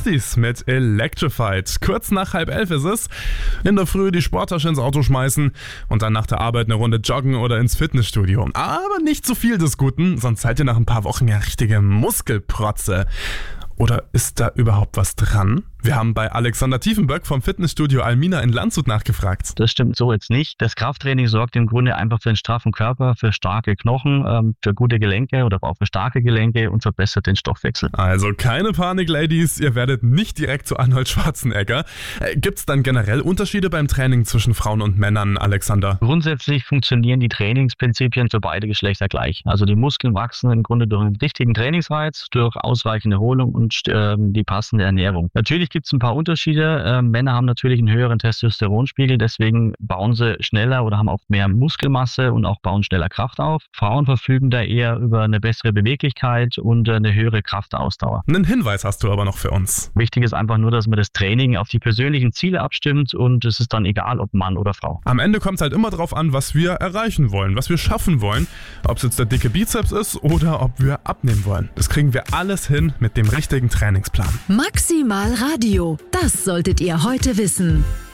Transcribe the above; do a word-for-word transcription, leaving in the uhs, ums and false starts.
Beasties mit Electrified. Kurz nach halb elf ist es. In der Früh die Sporttasche ins Auto schmeißen und dann nach der Arbeit eine Runde joggen oder ins Fitnessstudio. Aber nicht zu viel des Guten, sonst seid ihr nach ein paar Wochen ja richtige Muskelprotze. Oder ist da überhaupt was dran? Wir haben bei Alexander Tiefenböck vom Fitnessstudio Almina in Landshut nachgefragt. Das stimmt so jetzt nicht. Das Krafttraining sorgt im Grunde einfach für einen straffen Körper, für starke Knochen, ähm, für gute Gelenke oder auch für starke Gelenke und verbessert den Stoffwechsel. Also keine Panik, Ladies, ihr werdet nicht direkt zu Arnold Schwarzenegger. Äh, Gibt es dann generell Unterschiede beim Training zwischen Frauen und Männern, Alexander? Grundsätzlich funktionieren die Trainingsprinzipien für beide Geschlechter gleich. Also die Muskeln wachsen im Grunde durch einen richtigen Trainingsreiz, durch ausreichende Erholung und ähm, die passende Ernährung. Natürlich gibt es ein paar Unterschiede. Ähm, Männer haben natürlich einen höheren Testosteronspiegel, deswegen bauen sie schneller oder haben auch mehr Muskelmasse und auch bauen schneller Kraft auf. Frauen verfügen da eher über eine bessere Beweglichkeit und eine höhere Kraftausdauer. Einen Hinweis hast du aber noch für uns. Wichtig ist einfach nur, dass man das Training auf die persönlichen Ziele abstimmt und es ist dann egal, ob Mann oder Frau. Am Ende kommt es halt immer darauf an, was wir erreichen wollen, was wir schaffen wollen. Ob es jetzt der dicke Bizeps ist oder ob wir abnehmen wollen. Das kriegen wir alles hin mit dem richtigen Trainingsplan. Maximal Radio, das solltet ihr heute wissen.